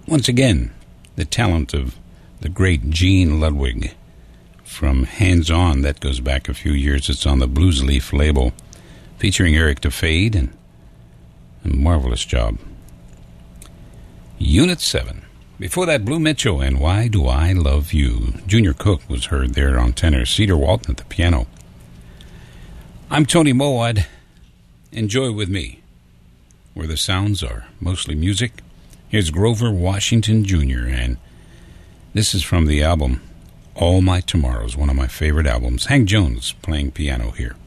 Once again, the talent of the great Gene Ludwig from Hands On. That goes back a few years. It's on the Blues Leaf label, featuring Eric DeFade, and a marvelous job. Unit 7. Before that, Blue Mitchell and Why Do I Love You. Junior Cook was heard there on tenor, Cedar Walton at the piano. I'm Tony Mowat. Enjoy with me, where the sounds are mostly music. Here's Grover Washington Jr., and this is from the album All My Tomorrows, one of my favorite albums. Hank Jones playing piano here.